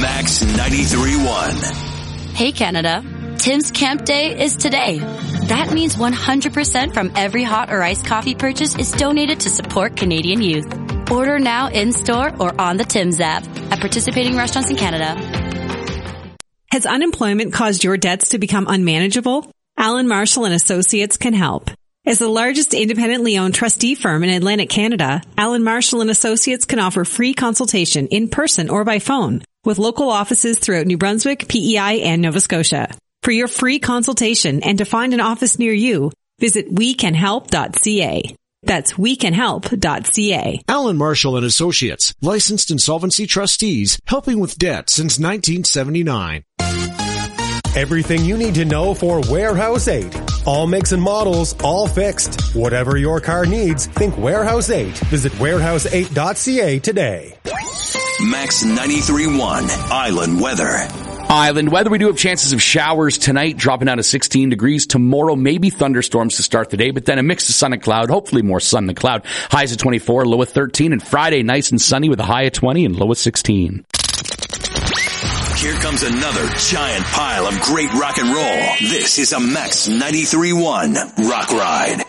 Max 93.1. Hey Canada, Tim's Camp Day is today. That means 100% from every hot or iced coffee purchase is donated to support Canadian youth. Order now in-store or on the Tim's app at participating restaurants in Canada. Has unemployment caused your debts to become unmanageable? Allen Marshall & Associates can help. As the largest independently owned trustee firm in Atlantic Canada, Allen Marshall & Associates can offer free consultation in person or by phone with local offices throughout New Brunswick, PEI, and Nova Scotia. For your free consultation and to find an office near you, visit wecanhelp.ca. That's wecanhelp.ca. Allen Marshall & Associates, licensed insolvency trustees, helping with debt since 1979. Everything you need to know for Warehouse 8. All makes and models, all fixed. Whatever your car needs, think Warehouse 8. Visit warehouse8.ca today. Max 93.1 Island weather. Island weather, we do have chances of showers tonight, dropping down to 16 degrees. Tomorrow, maybe thunderstorms to start the day, but then a mix of sun and cloud, hopefully more sun than cloud. Highs of 24, low of 13, and Friday, nice and sunny with a high of 20 and low of 16. Here comes another giant pile of great rock and roll. This is a Max 93.1 Rock Ride.